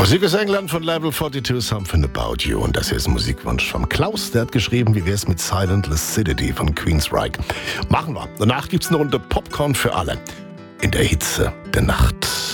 Musik aus England von Level 42, Something About You. Und das hier ist ein Musikwunsch von Klaus. Der hat geschrieben, wie wär's mit Silent Lucidity von Queensryche. Machen wir. Danach gibt's eine Runde Popcorn für alle. In der Hitze der Nacht.